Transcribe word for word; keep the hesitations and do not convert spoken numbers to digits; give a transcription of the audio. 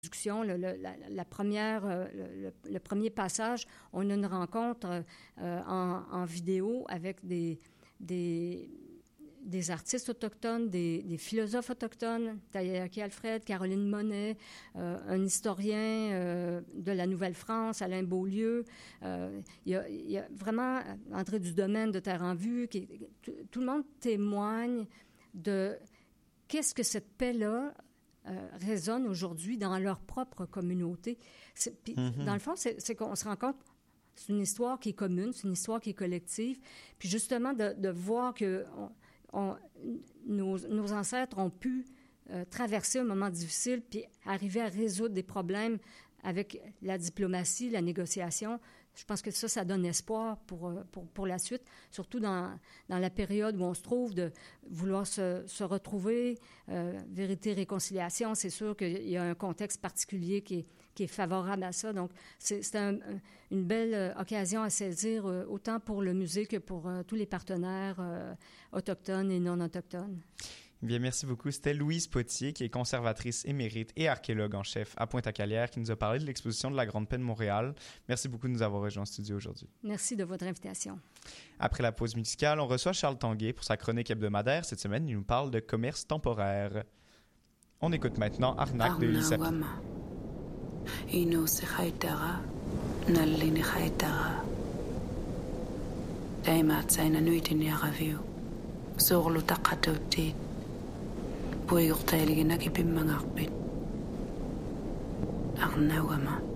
l'introduction, le, le, la, la première, euh, le, le premier passage, on a une rencontre euh, en, en vidéo avec des, des, des artistes autochtones, des, des philosophes autochtones, Taïaki Alfred, Caroline Monet, euh, un historien euh, de la Nouvelle-France, Alain Beaulieu. Euh, il, y a, il y a vraiment André Dudomaine de Terre en Vue. Qui, tout, tout le monde témoigne de qu'est-ce que cette paix-là euh, résonne aujourd'hui dans leur propre communauté. Puis, mm-hmm. Dans le fond, c'est, c'est qu'on se rend compte, c'est une histoire qui est commune, c'est une histoire qui est collective. Puis justement, de, de voir que on, on, nos, nos ancêtres ont pu euh, traverser un moment difficile puis arriver à résoudre des problèmes avec la diplomatie, la négociation. Je pense que ça, ça donne espoir pour, pour, pour la suite, surtout dans, dans la période où on se trouve, de vouloir se, se retrouver. Euh, vérité, réconciliation, c'est sûr qu'il y a un contexte particulier qui est, qui est favorable à ça. Donc, c'est, c'est un, une belle occasion à saisir, euh, autant pour le musée que pour euh, tous les partenaires euh, autochtones et non autochtones. Bien, merci beaucoup. C'était Louise Potier, qui est conservatrice émérite et archéologue en chef à Pointe-à-Calière, qui nous a parlé de l'exposition de la Grande Paix de Montréal. Merci beaucoup de nous avoir rejoints en studio aujourd'hui. Merci de votre invitation. Après la pause musicale, on reçoit Charles Tanguay pour sa chronique hebdomadaire. Cette semaine, il nous parle de commerce temporaire. On écoute maintenant Arnaque de Lissapi. Puigurtailigina kipimangaqpit arnawama